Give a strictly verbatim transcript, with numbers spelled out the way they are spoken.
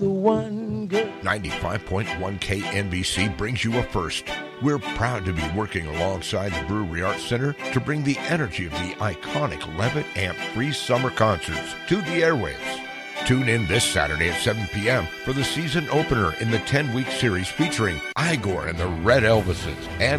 the one girl. ninety-five point one K N B C brings you a first. We're proud to be working alongside the Brewery Arts Center to bring the energy of the iconic Levitt Amp Free Summer Concerts to the airwaves. Tune in this Saturday at seven p.m. for the season opener in the ten-week series featuring Igor and the Red Elvises and